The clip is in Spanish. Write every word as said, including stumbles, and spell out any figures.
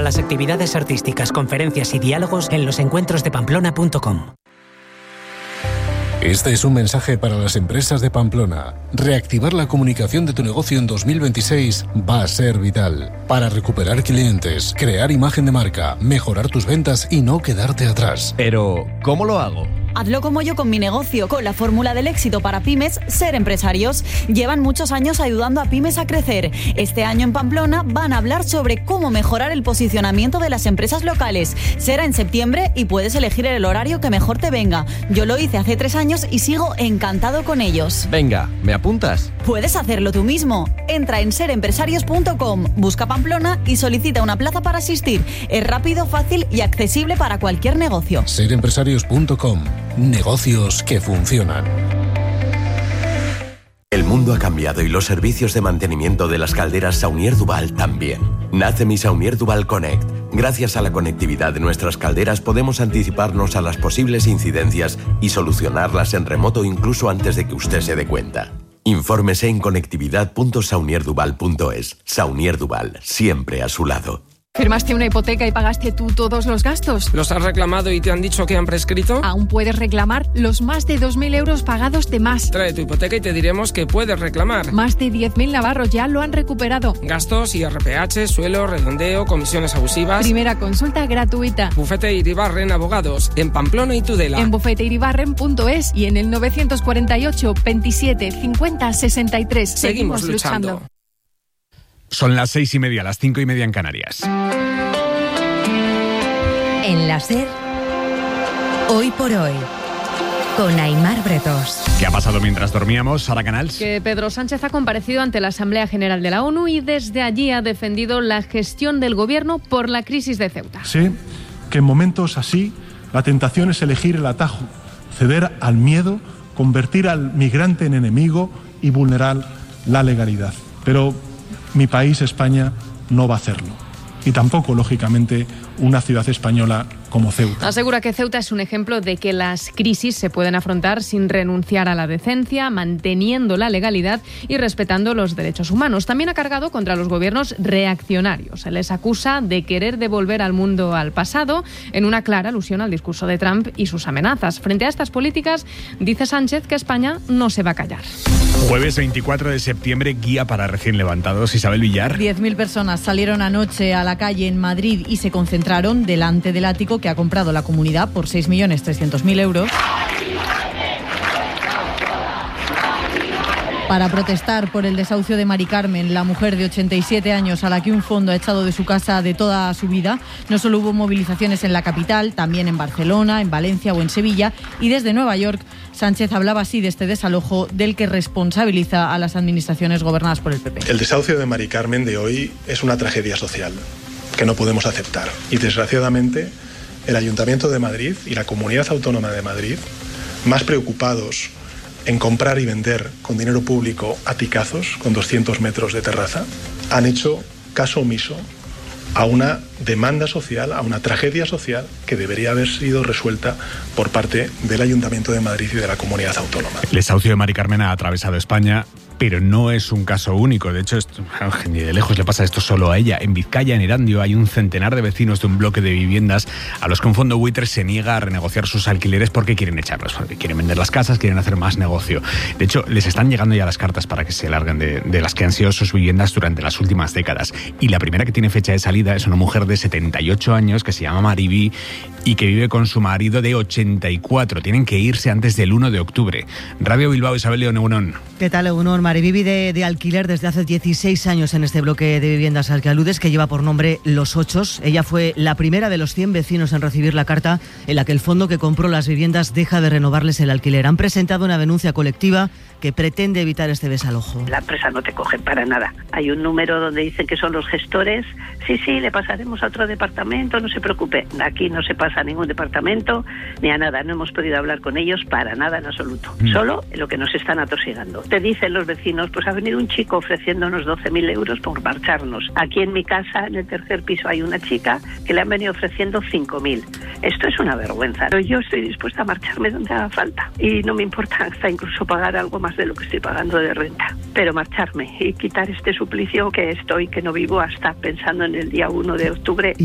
las actividades artísticas, conferencias y diálogos en los encuentros de pamplona punto com. Este es un mensaje para las empresas de Pamplona. Reactivar la comunicación de tu negocio en dos mil veintiséis va a ser vital para recuperar clientes, crear imagen de marca, mejorar tus ventas y no quedarte atrás. Pero, ¿cómo lo hago? Hazlo como yo con mi negocio, con la fórmula del éxito para pymes, Ser Empresarios. Llevan muchos años ayudando a pymes a crecer. Este año en Pamplona van a hablar sobre cómo mejorar el posicionamiento de las empresas locales. Será en septiembre y puedes elegir el horario que mejor te venga. Yo lo hice hace tres años y sigo encantado con ellos. Venga, ¿me apuntas? Puedes hacerlo tú mismo. Entra en ser empresarios punto com, busca Pamplona y solicita una plaza para asistir. Es rápido, fácil y accesible para cualquier negocio. ser empresarios punto com. Negocios que funcionan. El mundo ha cambiado y los servicios de mantenimiento de las calderas Saunier Duval también. Nace mi Saunier Duval Connect. Gracias a la conectividad de nuestras calderas podemos anticiparnos a las posibles incidencias y solucionarlas en remoto incluso antes de que usted se dé cuenta. Infórmese en conectividad punto saunier duval punto es. Saunier Duval, siempre a su lado. ¿Firmaste una hipoteca y pagaste tú todos los gastos? ¿Los has reclamado y te han dicho que han prescrito? Aún puedes reclamar los más de dos mil euros pagados de más. Trae tu hipoteca y te diremos que puedes reclamar. Más de diez mil navarros ya lo han recuperado. Gastos, I R P H, suelo, redondeo, comisiones abusivas. Primera consulta gratuita. Bufete Iribarren Abogados, en Pamplona y Tudela. En bufete iribarren punto es y en el novecientos cuarenta y ocho, veintisiete, cincuenta, sesenta y tres. Seguimos, Seguimos luchando. luchando. Son las seis y media, las cinco y media en Canarias. En la SER, Hoy por Hoy, con Aimar Bretos. ¿Qué ha pasado mientras dormíamos, Sara Canals? Que Pedro Sánchez ha comparecido ante la Asamblea General de la ONU y desde allí ha defendido la gestión del gobierno por la crisis de Ceuta. Sé que en momentos así la tentación es elegir el atajo, ceder al miedo, convertir al migrante en enemigo y vulnerar la legalidad. Pero mi país, España, no va a hacerlo. Y tampoco, lógicamente, una ciudad española como Ceuta. Asegura que Ceuta es un ejemplo de que las crisis se pueden afrontar sin renunciar a la decencia, manteniendo la legalidad y respetando los derechos humanos. También ha cargado contra los gobiernos reaccionarios. Se les acusa de querer devolver al mundo al pasado, en una clara alusión al discurso de Trump y sus amenazas. Frente a estas políticas, dice Sánchez que España no se va a callar. Jueves veinticuatro de septiembre, guía para recién levantados. Isabel Villar. diez mil personas salieron anoche a la calle en Madrid y se concentraron delante del ático que ha comprado la comunidad por seis millones trescientos mil euros para protestar por el desahucio de Mari Carmen, la mujer de ochenta y siete años a la que un fondo ha echado de su casa de toda su vida. No solo hubo movilizaciones en la capital, también en Barcelona, en Valencia o en Sevilla, y desde Nueva York Sánchez hablaba así de este desalojo del que responsabiliza a las administraciones gobernadas por el P P. El desahucio de Mari Carmen de hoy es una tragedia social que no podemos aceptar y desgraciadamente el Ayuntamiento de Madrid y la Comunidad Autónoma de Madrid, más preocupados en comprar y vender con dinero público aticazos con doscientos metros de terraza, han hecho caso omiso a una demanda social, a una tragedia social que debería haber sido resuelta por parte del Ayuntamiento de Madrid y de la Comunidad Autónoma. El desahucio de Mari Carmen ha atravesado España, pero no es un caso único. De hecho, esto, ni de lejos le pasa esto solo a ella. En Vizcaya, en Erandio, hay un centenar de vecinos de un bloque de viviendas a los que un fondo buitre se niega a renegociar sus alquileres porque quieren echarlos, porque quieren vender las casas, quieren hacer más negocio. De hecho, les están llegando ya las cartas para que se larguen de, de las que han sido sus viviendas durante las últimas décadas. Y la primera que tiene fecha de salida es una mujer de setenta y ocho años que se llama Maribí y que vive con su marido de ochenta y cuatro. Tienen que irse antes del uno de octubre. Radio Bilbao, Isabel León, Egunon. ¿Qué tal, Egunon? Maribí vive de alquiler desde hace dieciséis años en este bloque de viviendas al que aludes, que lleva por nombre Los Ochos. Ella fue la primera de los cien vecinos en recibir la carta en la que el fondo que compró las viviendas deja de renovarles el alquiler. Han presentado una denuncia colectiva que pretende evitar este desalojo. La empresa no te coge para nada. Hay un número donde dicen que son los gestores. Sí, sí, le pasaremos a otro departamento, no se preocupe. Aquí no se pasa a ningún departamento ni a nada. No hemos podido hablar con ellos para nada en absoluto. Mm. Solo lo que nos están atosigando. Te dicen los vecinos, pues ha venido un chico ofreciéndonos doce mil euros por marcharnos. Aquí en mi casa, en el tercer piso, hay una chica que le han venido ofreciendo cinco mil. Esto es una vergüenza. Pero yo estoy dispuesta a marcharme donde haga falta. Y no me importa hasta incluso pagar algo más de lo que estoy pagando de renta. Pero marcharme y quitar este suplicio que estoy, que no vivo hasta pensando en el día uno de octubre.